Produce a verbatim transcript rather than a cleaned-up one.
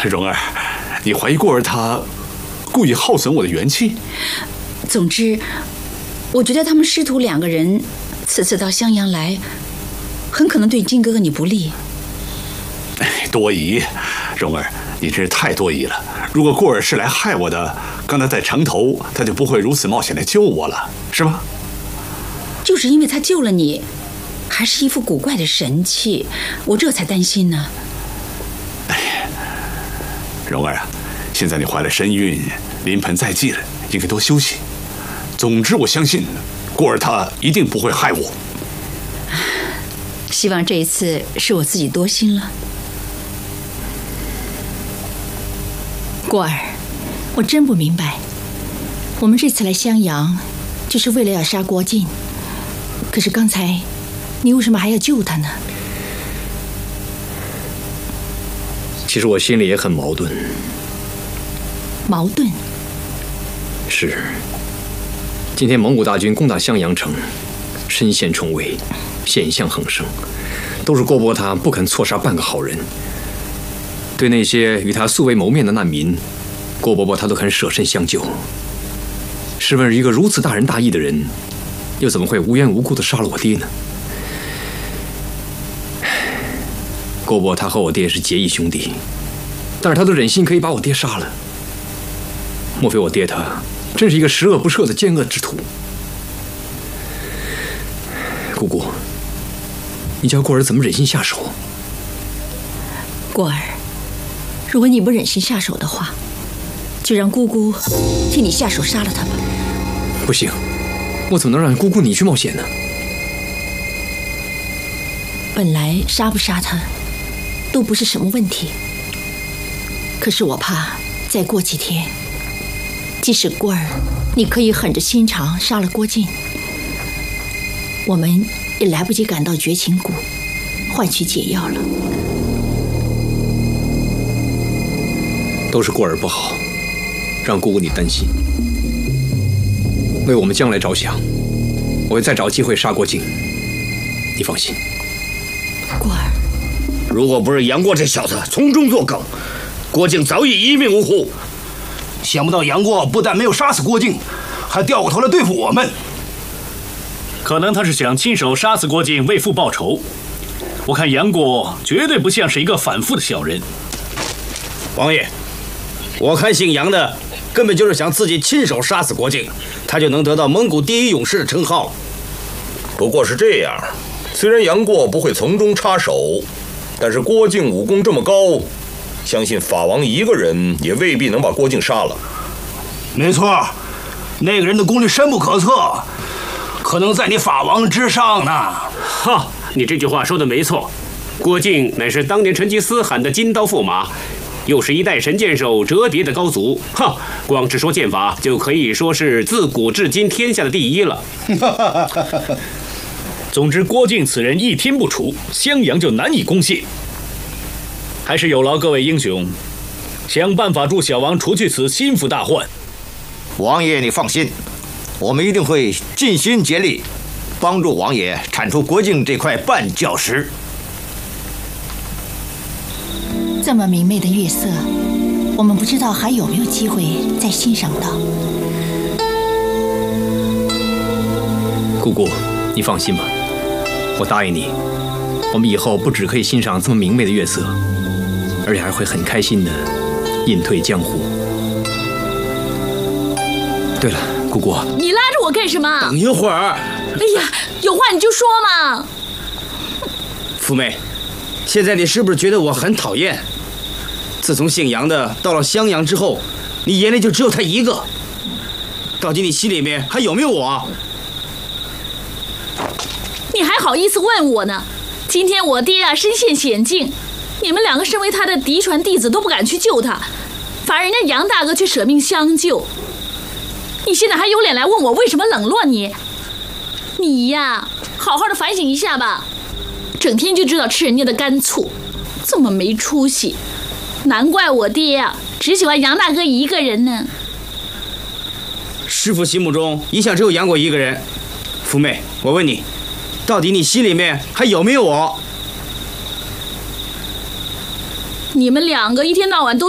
蓉儿，你怀疑过儿他故意耗损我的元气？ 总之，我觉得他们师徒两个人此次到襄阳来，很可能对金哥哥你不利。 哎，多疑，蓉儿，你真是太多疑了。如果过儿是来害我的，刚才在城头，他就不会如此冒险来救我了，是吧？ 就是因为他救了你，还是一副古怪的神气，我这才担心呢。 哎，蓉儿啊，现在你怀了身孕，临盆在即了，应该多休息。总之，我相信过儿他一定不会害我。 希望这一次是我自己多心了。过儿，我真不明白，我们这次来襄阳，就是为了要杀郭靖。可是刚才，你为什么还要救他呢？ 其实我心里也很矛盾。 矛盾？ 是。今天蒙古大军攻打襄阳城，身陷重围，险象横生，都是郭伯他不肯错杀半个好人。对那些与他素未谋面的难民，郭伯伯他都肯舍身相救。试问一个如此大仁大义的人，又怎么会无缘无故地杀了我爹呢？郭伯他和我爹是结义兄弟，但是他都忍心可以把我爹杀了。莫非我爹他真是一个十恶不赦的奸恶之徒？姑姑，你叫过儿怎么忍心下手？ 过儿，如果你不忍心下手的话，就让姑姑替你下手杀了他吧。 不行，我怎么能让姑姑你去冒险呢？ 本来杀不杀他都不是什么问题，可是我怕再过几天，即使过儿你可以狠着心肠杀了郭靖，我们也来不及赶到绝情谷换取解药了。 都是过儿不好，让姑姑你担心。为我们将来着想，我会再找机会杀郭靖，你放心。 过儿， 如果不是杨过这小子从中作梗，郭靖早已一命呜呼。 想不到杨过不但没有杀死郭靖，还掉过头来对付我们。 可能他是想亲手杀死郭靖，为父报仇。我看杨过绝对不像是一个反复的小人。 王爷，我看姓杨的根本就是想自己亲手杀死郭靖，他就能得到蒙古第一勇士的称号。 不过是这样，虽然杨过不会从中插手，但是郭靖武功这么高，相信法王一个人也未必能把郭靖杀了。 没错，那个人的功力深不可测，可能在你法王之上呢。 哈，你这句话说的没错。郭靖乃是当年成吉思汗的金刀驸马，又是一代神箭手折叠的高足，哈，光只说剑法就可以说是自古至今天下的第一了。 总之，郭靖此人一天不除，襄阳就难以攻陷。还是有劳各位英雄，想办法助小王除去此心腹大患。 王爷，你放心，我们一定会尽心竭力，帮助王爷铲除郭靖这块绊脚石。 这么明媚的月色，我们不知道还有没有机会再欣赏到。 姑姑，你放心吧，我答应你，我们以后不只可以欣赏这么明媚的月色，而且还会很开心的隐退江湖。对了，姑姑， 你拉着我干什么？ 等一会儿。 哎呀，有话你就说嘛。 父妹，现在你是不是觉得我很讨厌？自从姓杨的到了襄阳之后，你眼里就只有他一个。到底你心里面还有没有我？ 你还好意思问我呢？今天我爹啊身陷险境，你们两个身为他的嫡传弟子都不敢去救他，反而人家杨大哥却舍命相救。你现在还有脸来问我为什么冷落你？你呀，好好的反省一下吧，整天就知道吃人家的干醋，这么没出息，难怪我爹啊只喜欢杨大哥一个人呢。 师父心目中一向只有杨过一个人。福妹，我问你，到底你心里面还有没有我？ 你们两个一天到晚都